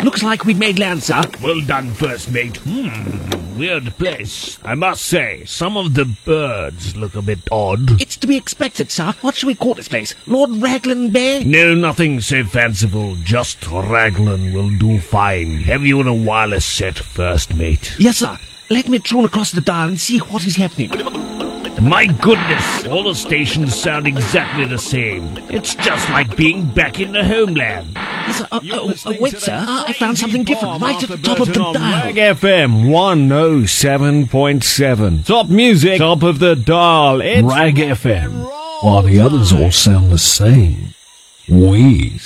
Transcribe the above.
Looks like we've made land, sir. Well done, first mate. Weird place. I must say, some of the birds look a bit odd. It's to be expected, sir. What shall we call this place? Lord Raglan Bay? No, nothing so fanciful. Just Raglan will do fine. Have you in a wireless set, first mate? Yes, sir. Let me troll across the dial and see what is happening. My goodness, all the stations sound exactly the same. It's just like being back in the homeland. Yes, sir. Wait, sir. I found something different right at the top of the dial. Rag FM 107.7. Top music, top of the dial. It's Rag FM. While the others all sound the same, we